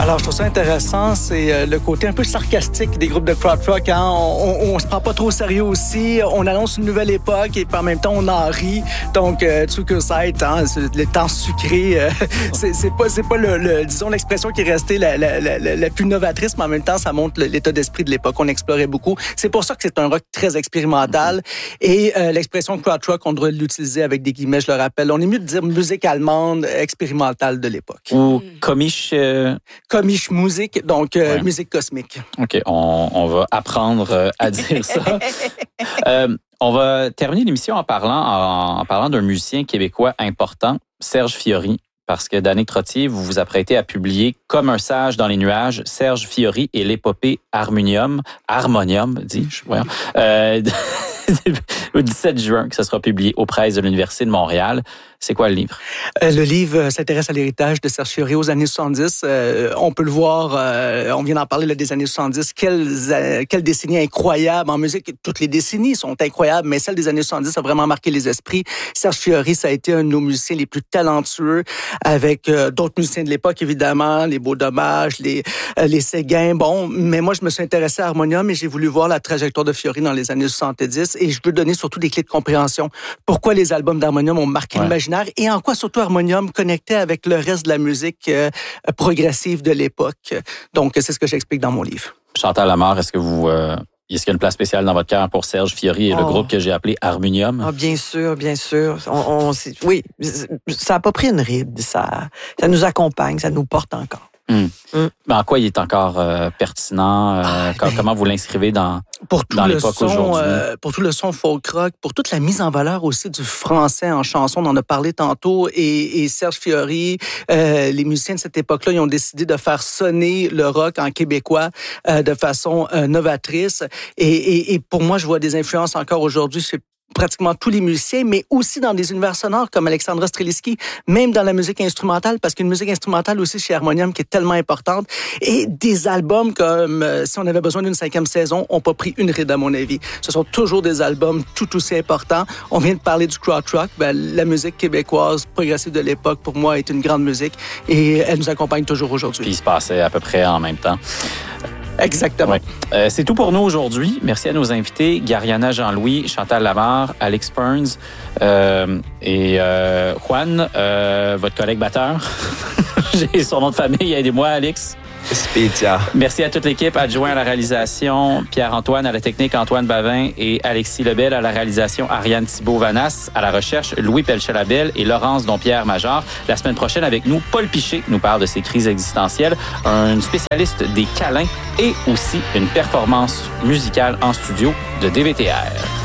Alors, je trouve ça intéressant, c'est le côté un peu sarcastique des groupes de krautrock. Hein? On se prend pas trop au sérieux aussi. On annonce une nouvelle époque et puis en même temps, on en rit. Donc, Zuckerzeit, hein, le temps sucré, c'est pas disons, l'expression qui est restée la plus novatrice, mais en même temps, ça montre l'état d'esprit de l'époque. On explorait beaucoup. C'est pour ça que c'est un rock très expérimental. Et l'expression krautrock, on devrait l'utiliser avec des guillemets, je le rappelle. On est mieux de dire musique allemande expérimentale de l'époque. Ou Komisch... Komisch Musik, donc musique cosmique. OK, on va apprendre à dire ça. On va terminer l'émission en parlant d'un musicien québécois important, Serge Fiori, parce que Danick Trottier, vous vous apprêtez à publier Comme un sage dans les nuages, Serge Fiori et l'épopée Harmonium, dis-je, voyons, le 17 juin, que ça sera publié aux presses de l'Université de Montréal. C'est quoi le livre? Le livre s'intéresse à l'héritage de Serge Fiori aux années 70. On peut le voir, on vient d'en parler là, des années 70. Quelle décennie incroyable en musique. Toutes les décennies sont incroyables, mais celle des années 70 a vraiment marqué les esprits. Serge Fiori, ça a été un de nos musiciens les plus talentueux, avec d'autres musiciens de l'époque, évidemment, les Beaux Dommages, les Séguin. Bon, mais moi, je me suis intéressé à Harmonium et j'ai voulu voir la trajectoire de Fiori dans les années 70 et je veux donner surtout des clés de compréhension. Pourquoi les albums d'Harmonium ont marqué l'imaginaire et en quoi surtout Harmonium connectait avec le reste de la musique progressive de l'époque. Donc, c'est ce que j'explique dans mon livre. Chantal Lamarre, est-ce qu'il y a une place spéciale dans votre cœur pour Serge Fiori et le groupe que j'ai appelé Harmonium? Ah, bien sûr, bien sûr. Oui, ça n'a pas pris une ride. Ça nous accompagne, ça nous porte encore. Mais en quoi il est encore pertinent? Comment vous l'inscrivez dans l'époque aujourd'hui? Pour tout le son folk rock, pour toute la mise en valeur aussi du français en chanson, on en a parlé tantôt, et Serge Fiori, les musiciens de cette époque-là, ils ont décidé de faire sonner le rock en québécois de façon novatrice. Et pour moi, je vois des influences encore aujourd'hui chez pratiquement tous les musiciens, mais aussi dans des univers sonores comme Alexandra Strelitzky, même dans la musique instrumentale, parce qu'une musique instrumentale aussi chez Harmonium qui est tellement importante. Et des albums comme Si on avait besoin d'une 5e saison n'ont pas pris une ride à mon avis. Ce sont toujours des albums tout aussi importants. On vient de parler du krautrock. La musique québécoise progressive de l'époque, pour moi, est une grande musique et elle nous accompagne toujours aujourd'hui. Puis il se passait à peu près en même temps. Exactement. Ouais. C'est tout pour nous aujourd'hui. Merci à nos invités, Gariana Jean-Louis, Chantal Lamarre, Alex Burns et Juan, votre collègue batteur. J'ai son nom de famille, aidez-moi, Alex. Spedia. Merci à toute l'équipe, adjoint à la réalisation, Pierre-Antoine à la technique, Antoine Bavin et Alexis Lebel à la réalisation, Ariane Thibault-Vanas à la recherche, Louis Pelchet-Labelle et Laurence Dompierre-Major. La semaine prochaine avec nous, Paul Piché nous parle de ses crises existentielles, un spécialiste des câlins et aussi une performance musicale en studio de DVTR.